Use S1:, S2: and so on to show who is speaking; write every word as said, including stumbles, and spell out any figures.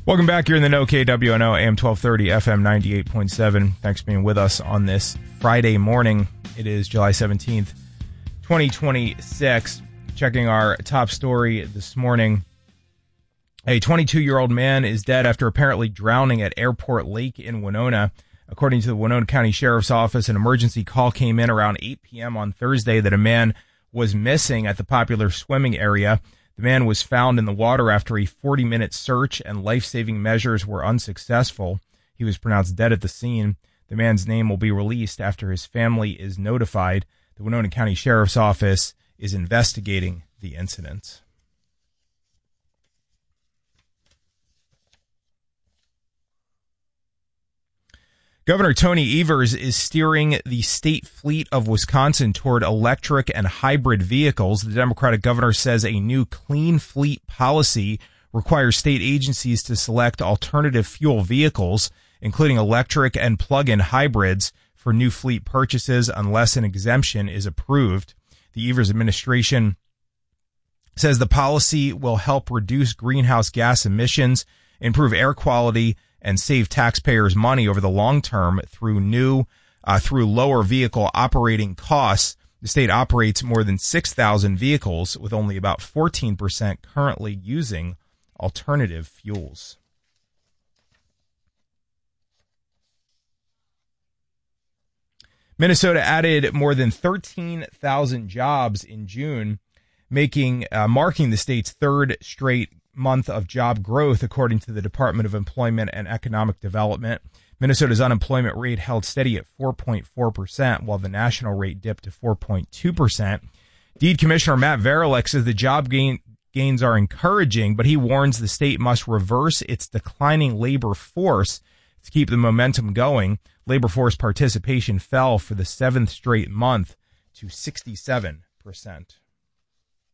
S1: Welcome back. You're in the know, K W N O, A M twelve thirty, F M ninety-eight point seven. Thanks for being with us on this Friday morning. It is July seventeenth, twenty twenty-six. Checking our top story this morning. A twenty-two-year-old man is dead after apparently drowning at Airport Lake in Winona. According to the Winona County Sheriff's Office, an emergency call came in around eight p.m. on Thursday that a man was missing at the popular swimming area. The man was found in the water after a forty-minute search, and life-saving measures were unsuccessful. He was pronounced dead at the scene. The man's name will be released after his family is notified. The Winona County Sheriff's Office is investigating the incident. Governor Tony Evers is steering the state fleet of Wisconsin toward electric and hybrid vehicles. The Democratic governor says a new clean fleet policy requires state agencies to select alternative fuel vehicles, including electric and plug-in hybrids, for new fleet purchases unless an exemption is approved. The Evers administration says the policy will help reduce greenhouse gas emissions, improve air quality, and save taxpayers money over the long term through new, uh, through lower vehicle operating costs. The state operates more than six thousand vehicles, with only about fourteen percent currently using alternative fuels. Minnesota added more than thirteen thousand jobs in June, making uh, marking the state's third straight month of job growth, according to the Department of Employment and Economic Development. Minnesota's unemployment rate held steady at four point four percent, while the national rate dipped to four point two percent. Deed Commissioner Matt Varilek says the job gain, gains are encouraging, but he warns the state must reverse its declining labor force to keep the momentum going. Labor force participation fell for the seventh straight month to sixty-seven percent.